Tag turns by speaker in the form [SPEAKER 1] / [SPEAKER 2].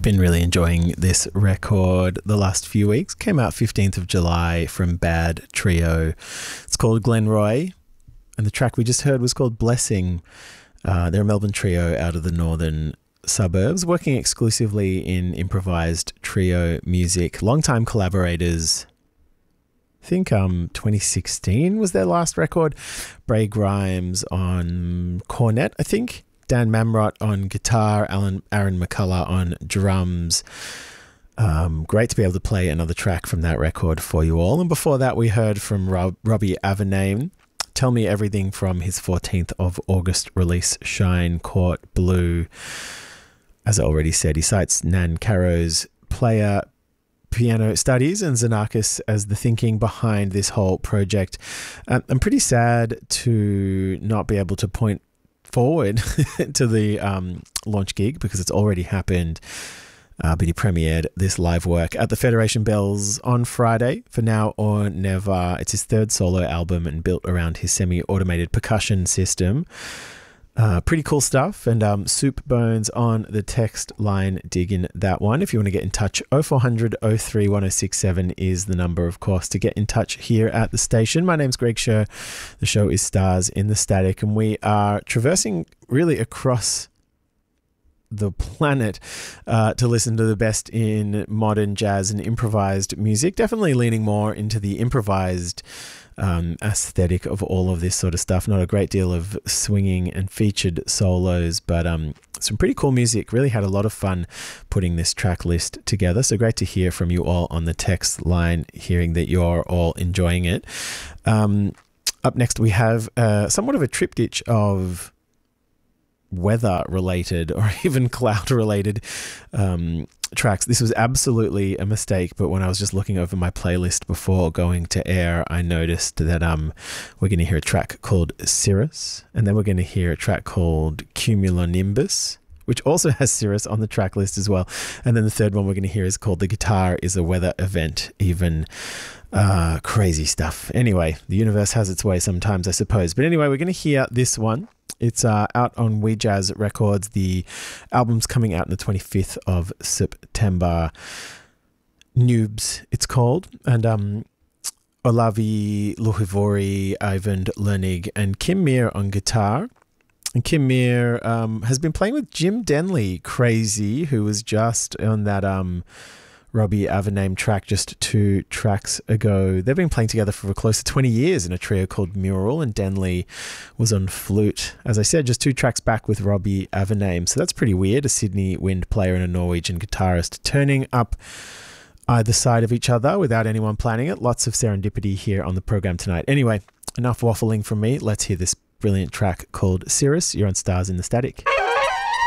[SPEAKER 1] Been really enjoying this record the last few weeks. Came out 15th of July from Bad Trio. It's called Glenroy, and the track we just heard was called Blessing. They're a Melbourne trio out of the northern suburbs, working exclusively in improvised trio music. Longtime collaborators. I think 2016 was their last record. Bray Grimes on cornet, I think. Dan Mamrot on guitar, Aaron McCullough on drums. Great to be able to play another track from that record for you all. And before that, we heard from Robbie Avename, Tell Me Everything, from his 14th of August release, Shine Court Blue. As I already said, he cites Nan Caro's player piano studies and Xenakis as the thinking behind this whole project. I'm pretty sad to not be able to point forward to the launch gig because it's already happened, but he premiered this live work at the Federation Bells on Friday. For Now or Never, it's his third solo album and built around his semi-automated percussion system. Pretty cool stuff. And Soup Bones on the text line, digging that one. If you want to get in touch, 0400 03 1067 is the number, of course, to get in touch here at the station. My name's Greg Scher. The show is Stars in the Static, and we are traversing really across the planet to listen to the best in modern jazz and improvised music. Definitely leaning more into the improvised aesthetic of all of this sort of stuff. Not a great deal of swinging and featured solos, but some pretty cool music. Really had a lot of fun putting this track list together. So great to hear from you all on the text line, hearing that you're all enjoying it. Up next, we have somewhat of a triptych of weather-related or even cloud-related tracks. This was absolutely a mistake, but when I was just looking over my playlist before going to air, I noticed that we're going to hear a track called Cirrus, and then we're going to hear a track called Cumulonimbus, which also has Cirrus on the track list as well. And then the third one we're going to hear is called The Guitar is a Weather Event. Even crazy stuff. Anyway, the universe has its way sometimes, I suppose. But anyway, we're going to hear this one. It's out on We Jazz Records. The album's coming out on the 25th of September. Noobs, it's called. And Olavi Luhivori, Ivan Lernig, and Kim Meir on guitar. And Kim Meir has been playing with Jim Denley, Crazy, who was just on that Robbie Avename track just 2 tracks ago. They've been playing together for close to 20 years in a trio called Mural, and Denley was on flute. As I said, just 2 tracks back with Robbie Avename. So that's pretty weird. A Sydney wind player and a Norwegian guitarist turning up either side of each other without anyone planning it. Lots of serendipity here on the program tonight. Anyway, enough waffling from me. Let's hear this brilliant track called Cirrus. You're on Stars in the Static.